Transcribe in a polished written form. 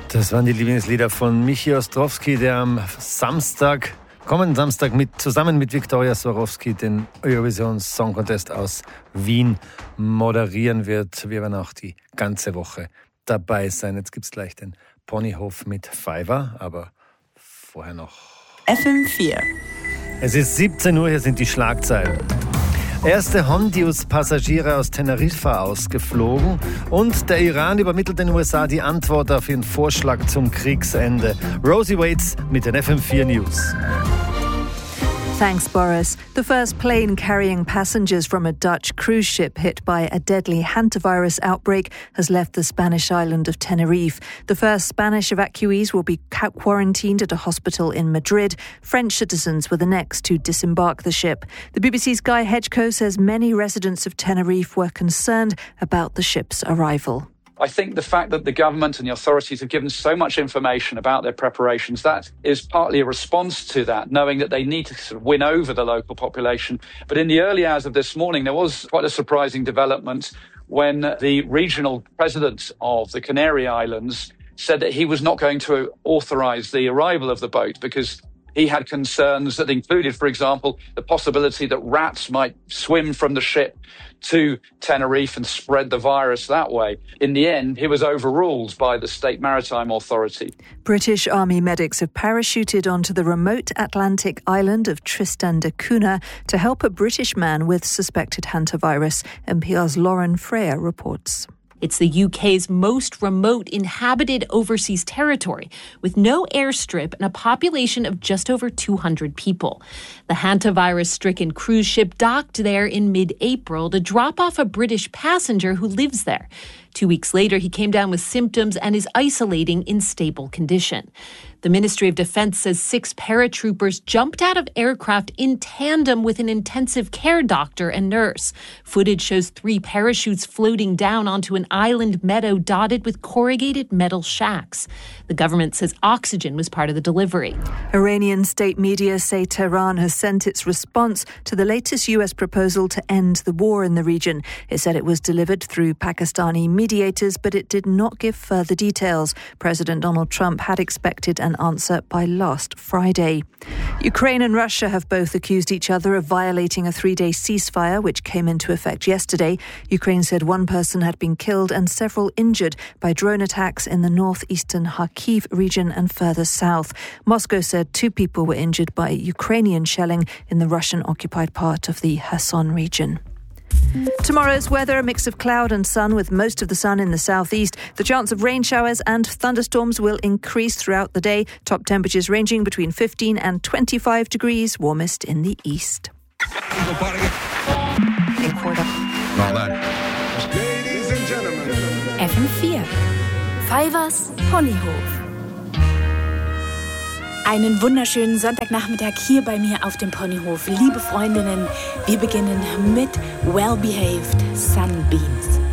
Das waren die Lieblingslieder von Michi Ostrowski, der am kommenden Samstag zusammen mit Viktoria Swarovski den Eurovision Song Contest aus Wien moderieren wird. Wir werden auch die ganze Woche dabei sein. Jetzt gibt es gleich den Ponyhof mit Fiverr, aber vorher noch FM4. Es ist 17 Uhr, hier sind die Schlagzeilen. Erste Hondius-Passagiere aus Teneriffa ausgeflogen und der Iran übermittelt den USA die Antwort auf ihren Vorschlag zum Kriegsende. Rosie Waits mit den FM4 News. Thanks, Boris. The first plane carrying passengers from a Dutch cruise ship hit by a deadly hantavirus outbreak has left the Spanish island of Tenerife. The first Spanish evacuees will be quarantined at a hospital in Madrid. French citizens were the next to disembark the ship. The BBC's Guy Hedgecoe says many residents of Tenerife were concerned about the ship's arrival. I think the fact that the government and the authorities have given so much information about their preparations, that is partly a response to that, knowing that they need to sort of win over the local population. But in the early hours of this morning, there was quite a surprising development when the regional president of the Canary Islands said that he was not going to authorise the arrival of the boat because he had concerns that included, for example, the possibility that rats might swim from the ship to Tenerife and spread the virus that way. In the end, he was overruled by the State Maritime Authority. British Army medics have parachuted onto the remote Atlantic island of Tristan da Cunha to help a British man with suspected hantavirus. NPR's Lauren Freyer reports. It's the UK's most remote inhabited overseas territory, with no airstrip and a population of just over 200 people. The hantavirus-stricken cruise ship docked there in mid-April to drop off a British passenger who lives there. 2 weeks later, he came down with symptoms and is isolating in stable condition. The Ministry of Defense says 6 paratroopers jumped out of aircraft in tandem with an intensive care doctor and nurse. Footage shows 3 parachutes floating down onto an island meadow dotted with corrugated metal shacks. The government says oxygen was part of the delivery. Iranian state media say Tehran has sent its response to the latest US proposal to end the war in the region. It said it was delivered through Pakistani mediators, but it did not give further details. President Donald Trump had expected an answer by last Friday. Ukraine and Russia have both accused each other of violating a 3-day ceasefire, which came into effect yesterday. Ukraine said 1 person had been killed and several injured by drone attacks in the northeastern Kharkiv region and further south. Moscow said 2 people were injured by Ukrainian shelling in the Russian-occupied part of the Kherson region. Tomorrow's weather, a mix of cloud and sun with most of the sun in the southeast. The chance of rain showers and thunderstorms will increase throughout the day. Top temperatures ranging between 15 and 25 degrees, warmest in the east. Ladies and gentlemen. FM4. Fiverrs Ponyhof. Einen wunderschönen Sonntagnachmittag hier bei mir auf dem Ponyhof. Liebe Freundinnen, wir beginnen mit Well Behaved Sunbeams.